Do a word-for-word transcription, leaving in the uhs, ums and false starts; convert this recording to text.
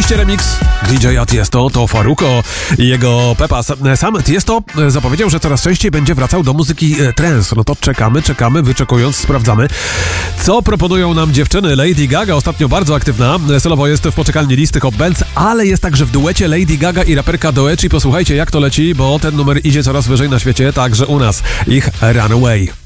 Oczywiście remix D J Tiesto to Faruko i jego Pepas. Sam Tiesto zapowiedział, że coraz częściej będzie wracał do muzyki trance. No to czekamy, czekamy, wyczekując, sprawdzamy. Co proponują nam dziewczyny? Lady Gaga ostatnio bardzo aktywna. Solowo jest w poczekalni listy Hot Bands, ale jest także w duecie Lady Gaga i raperka Doechii. Posłuchajcie, jak to leci, bo ten numer idzie coraz wyżej na świecie, także u nas. Ich Runaway.